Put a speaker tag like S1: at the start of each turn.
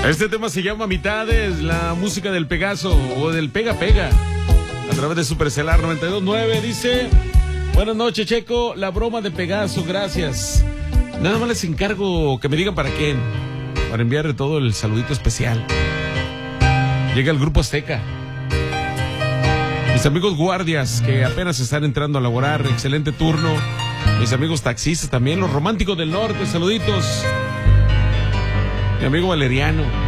S1: Este tema se llama Mitades, la música del Pegaso o del Pega Pega, a través de Supercelar 92.9. Dice: buenas noches, Checo, la broma de Pegaso, gracias. Nada más les encargo que me digan para quién, para enviarle todo el saludito especial. Llega el Grupo Azteca, mis amigos guardias que apenas están entrando a laborar, excelente turno. Mis amigos taxistas también, los románticos del norte, saluditos. Mi amigo Valeriano.